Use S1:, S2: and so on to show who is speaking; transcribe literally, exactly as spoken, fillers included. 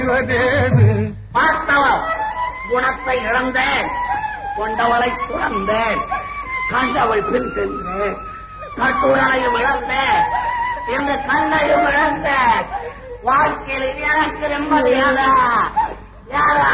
S1: பார்த்தவள் குணத்தை இழந்தேன், கொண்டவளை துறந்தேன், கண்டவள் பின் சென்றேன், கட்டுரையும் இழந்தேன், இந்த கண்ணையும் இழந்தேன். வாழ்க்கையில் எனக்கு நிம்மதியாதா யாரா